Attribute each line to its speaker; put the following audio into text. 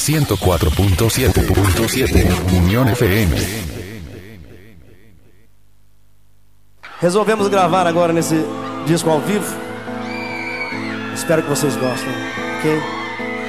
Speaker 1: 104.7 Unión FM.
Speaker 2: Resolvemos gravar agora nesse disco ao vivo. Espero que vocês gostem, ok?